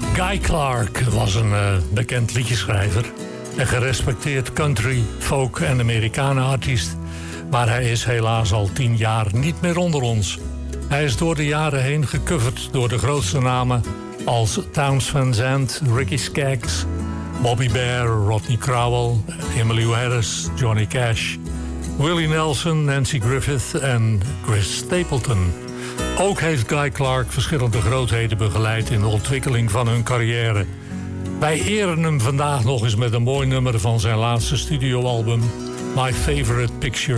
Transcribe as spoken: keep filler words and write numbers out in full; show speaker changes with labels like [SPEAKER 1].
[SPEAKER 1] Guy Clark was een uh, bekend liedjeschrijver. Een gerespecteerd country, folk en Americana-artiest. Maar hij is helaas al tien jaar niet meer onder ons. Hij is door de jaren heen gecoverd door de grootste namen als Townes Van Zandt, Ricky Skaggs, Bobby Bare, Rodney Crowell, Emmylou Harris, Johnny Cash, Willie Nelson, Nancy Griffith en Chris Stapleton. Ook heeft Guy Clark verschillende grootheden begeleid in de ontwikkeling van hun carrière. Wij eren hem vandaag nog eens met een mooi nummer van zijn laatste studioalbum, My Favorite Picture